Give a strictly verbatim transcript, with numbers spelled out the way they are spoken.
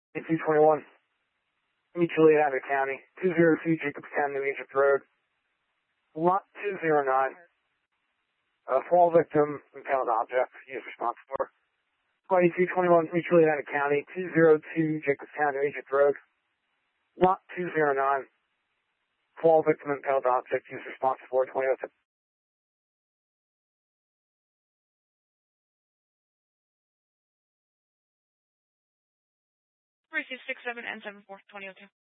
two twenty-one, mutually in Abbott County, two oh two Jacobs County, New Egypt Road, lot two oh nine. Uh, fall victim, impaled object, use response for. two twenty-one, mutually in Abbott County, two oh two Jacobs County, New Egypt Road, lot two oh nine. Fall victim, impaled object, use response for twenty oh two. Receive six seven and seven four twenty oh two.